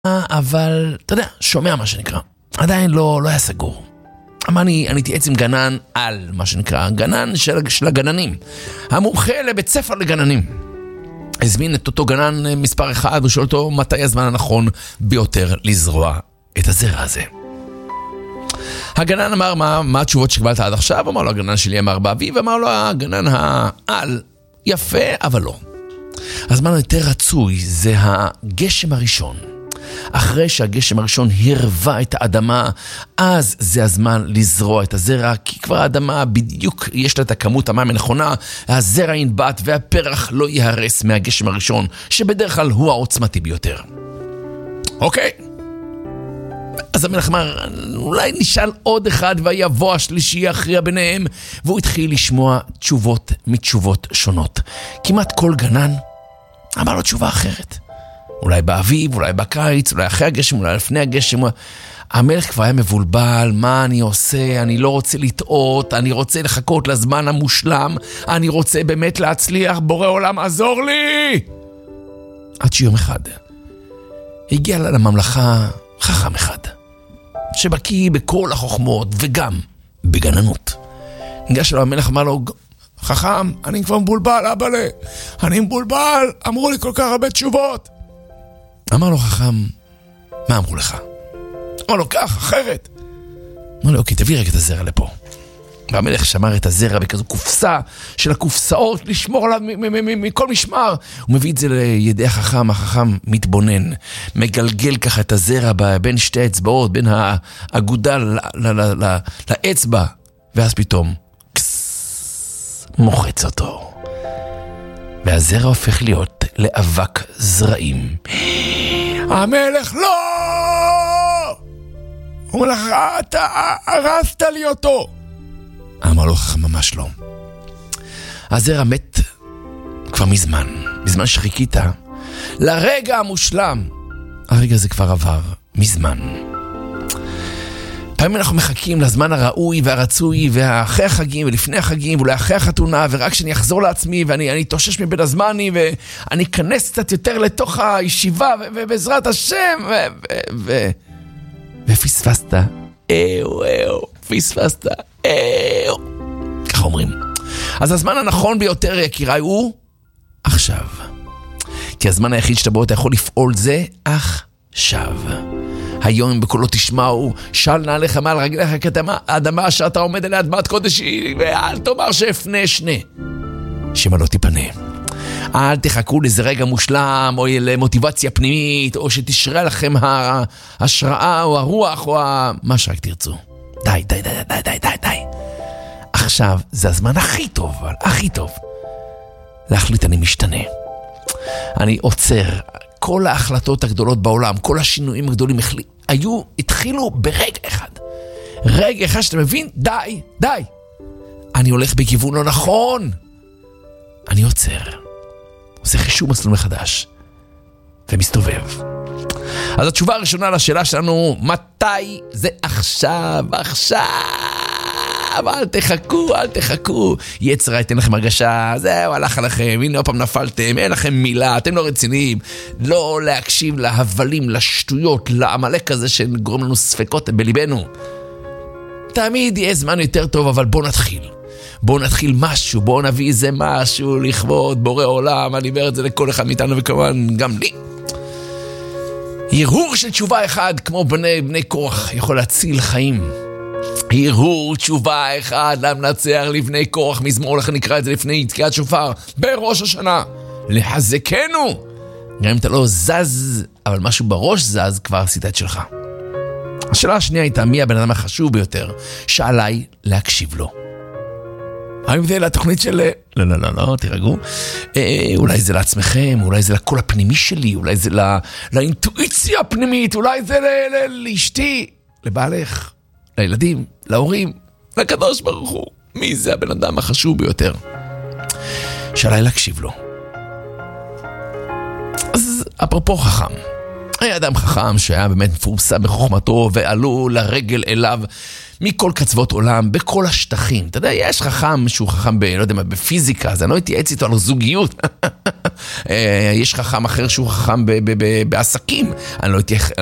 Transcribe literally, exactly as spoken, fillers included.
אבל, אתה יודע, שומע מה שנקרא. עדיין לא, לא היה סגור. אבל אני, אני תייעץ עם גנן על, מה שנקרא, גנן של, של הגננים. המומחה לבית ספר לגננים. הזמין את אותו גנן מספר אחד, ושואל אותו מתי הזמן הנכון ביותר לזרוע את הזרע הזה. הגנן אמר, מה, מה התשובות שקיבלת עד עכשיו? אמר לו, הגנן שלי אמר באביב, אמר לו, הגנן העל, יפה, אבל לא. הזמן היותר רצוי זה הגשם הראשון. אחרי שהגשם הראשון הרווה את האדמה, אז זה הזמן לזרוע את הזרע, כי כבר האדמה בדיוק יש לה את הכמות המים הנכונה, הזרע ינבט והפרח לא יהרס מהגשם הראשון, שבדרך כלל הוא העוצמתי ביותר. אוקיי? אז המלך אמר, אולי נשאל עוד אחד ויבוא השלישי יכריע ביניהם, והוא התחיל לשמוע תשובות מתשובות שונות. כמעט כל גנן אמר לו תשובה אחרת. אולי באביב, אולי בקיץ, אולי אחרי הגשם, אולי לפני הגשם. המלך כבר היה מבולבל, מה אני עושה? אני לא רוצה לטעות, אני רוצה לחכות לזמן המושלם, אני רוצה באמת להצליח, בורא עולם, עזור לי! עד שיום אחד הגיע לממלכה חכם אחד, שבקיא בכל החוכמות וגם בגננות. ניגש אליו המלך, אמר לו, חכם, אני כבר מבולבל, אבאלה, אני מבולבל, אמרו לי כל כך הרבה תשובות. אמר לו חכם, מה אמרו לך? אמר לו, כך, אחרת. אמר לו, אוקיי, תביא רגע את הזרע לפה. והמלך שמר את הזרע בכזו קופסה של הקופסאות, לשמור עליו מכל משמר. הוא מביא את זה לידי החכם, החכם מתבונן, מגלגל ככה את הזרע בין שתי האצבעות, בין האגודה לאצבע, ואז פתאום מוחץ אותו. והזרע הופך להיות לאבק זרעים. המלך לא! הוא אומר לך, אתה הרסת לי אותו. אמר לו חכם, ממש לא. הזרע מת כבר מזמן, בזמן שחיכית לרגע המושלם. הרגע הזה כבר עבר מזמן. פעמים אנחנו מחכים לזמן הראוי והרצוי, ואחרי החגים ולפני החגים, ואולי אחרי החתונה, ורק שאני אחזור לעצמי, ואני אני תושש מבית הזמני, ואני אכנס קצת יותר לתוך הישיבה, ובעזרת השם, ו... ו... ו... ופספסת. איו, איו, פספסת. איו. ככה אומרים. אז הזמן הנכון ביותר, יקיריי, הוא עכשיו. כי הזמן היחיד שאתה בו, אתה יכול לפעול זה עכשיו. היום בקולו תשמעו, של נעליך מעל רגליך כאדמה שאתה עומד עליה אדמת קודשי, ואל תאמר שאפנה שנה, שמא לא תיפנה. אל תחכו לזה רגע מושלם, או למוטיבציה פנימית, או שתשרה לכם ההשראה, או הרוח, או מה שרק תרצו. די, די, די, די, די, די, די. עכשיו זה הזמן הכי טוב, הכי טוב, להחליט אני משתנה. אני עוצר. כל ההחלטות הגדולות בעולם, כל השינויים הגדולים היו, התחילו ברגע אחד. רגע אחד שאתה מבין, די, די. אני הולך בכיוון לא נכון. אני עוצר. עושה חישוב מסלול מחדש. ומסתובב. אז התשובה הראשונה לשאלה שלנו, מתי זה עכשיו, עכשיו. אל תחכו, אל תחכו. יצרה, ייתן לכם הרגשה, זהו, הלך עליכם, הנה עוד פעם נפלתם, אין לכם מילה, אתם לא רציניים. לא להקשיב להבלים, לשטויות, לעמלק הזה שגורם לנו ספקות בליבנו. תמיד יהיה זמן יותר טוב, אבל בוא נתחיל. בוא נתחיל משהו, בוא נביא איזה משהו לכבוד בורא עולם. אני אומר את זה לכל אחד מאיתנו וכמובן גם לי. הרהור של תשובה אחד, כמו בני, בני כוח, יכול להציל חיים. הרהור תשובה אחד למנצח לבני כוח, מזמור לכן נקרא את זה לפני תקיעת שופר בראש השנה, לחזקנו. גם אם אתה לא זז, אבל משהו בראש זז, כבר עשית את שלך. השאלה השנייה הייתה, מי הבן אדם החשוב ביותר שעליי להקשיב לו? האם זה לתוכנית של... לא, לא, לא, לא, תירגעו. אה, אולי זה לעצמכם, אולי זה לקול הפנימי שלי, אולי זה לא, לאינטואיציה הפנימית, אולי זה ל, ל, לאשתי, לבעלך, לילדים, להורים, לקדוש ברוך הוא. מי זה הבן אדם החשוב ביותר שעליי להקשיב לו? אז אפרופו חכם, היה אדם חכם שהיה באמת מפורסם בחוכמתו, ועלו לרגל אליו מכל קצוות עולם, בכל השטחים. אתה יודע, יש חכם שהוא חכם ב, לא יודע מה, בפיזיקה, אז אני לא אתייעץ איתו על זוגיות. יש חכם אחר שהוא חכם ב- ב- ב- בעסקים, אני לא